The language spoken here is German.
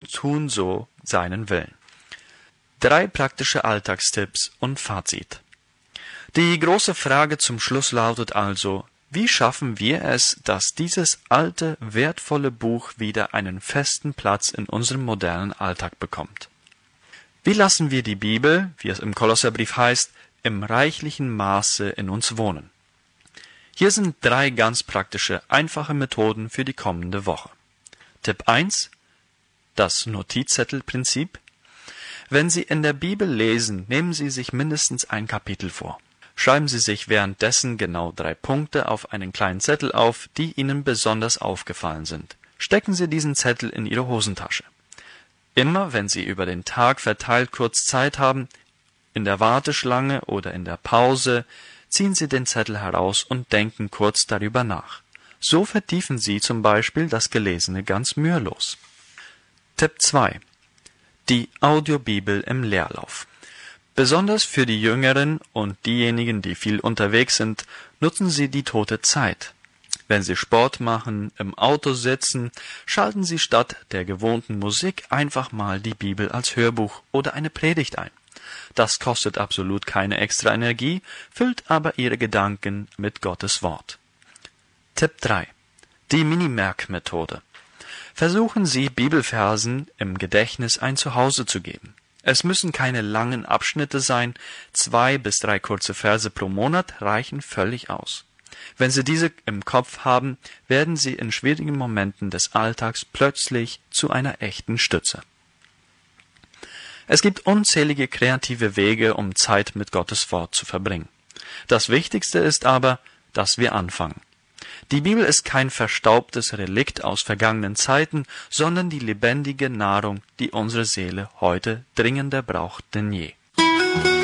und tun so seinen Willen. 3 praktische Alltagstipps und Fazit. Die große Frage zum Schluss lautet also: Wie schaffen wir es, dass dieses alte, wertvolle Buch wieder einen festen Platz in unserem modernen Alltag bekommt? Wie lassen wir die Bibel, wie es im Kolosserbrief heißt, im reichlichen Maße in uns wohnen? Hier sind 3 ganz praktische, einfache Methoden für die kommende Woche. Tipp 1: Das Notizzettelprinzip. Wenn Sie in der Bibel lesen, nehmen Sie sich mindestens ein Kapitel vor. Schreiben Sie sich währenddessen genau 3 Punkte auf einen kleinen Zettel auf, die Ihnen besonders aufgefallen sind. Stecken Sie diesen Zettel in Ihre Hosentasche. Immer wenn Sie über den Tag verteilt kurz Zeit haben, in der Warteschlange oder in der Pause, ziehen Sie den Zettel heraus und denken kurz darüber nach. So vertiefen Sie zum Beispiel das Gelesene ganz mühelos. Tipp 2: Die Audiobibel im Leerlauf. Besonders für die Jüngeren und diejenigen, die viel unterwegs sind, nutzen Sie die tote Zeit. Wenn Sie Sport machen, im Auto sitzen, schalten Sie statt der gewohnten Musik einfach mal die Bibel als Hörbuch oder eine Predigt ein. Das kostet absolut keine extra Energie, füllt aber Ihre Gedanken mit Gottes Wort. Tipp 3: Die Mini-Merk-Methode. Versuchen Sie, Bibelversen im Gedächtnis ein Zuhause zu geben. Es müssen keine langen Abschnitte sein, 2 bis 3 kurze Verse pro Monat reichen völlig aus. Wenn Sie diese im Kopf haben, werden Sie in schwierigen Momenten des Alltags plötzlich zu einer echten Stütze. Es gibt unzählige kreative Wege, um Zeit mit Gottes Wort zu verbringen. Das Wichtigste ist aber, dass wir anfangen. Die Bibel ist kein verstaubtes Relikt aus vergangenen Zeiten, sondern die lebendige Nahrung, die unsere Seele heute dringender braucht denn je.